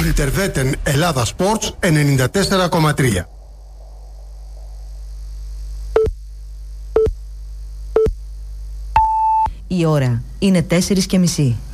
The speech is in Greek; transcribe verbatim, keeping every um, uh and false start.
Ιντερβέτεν Ελλάδα Sports ενενήντα τέσσερα κόμμα τρία. Η ώρα είναι τέσσερις και μισή.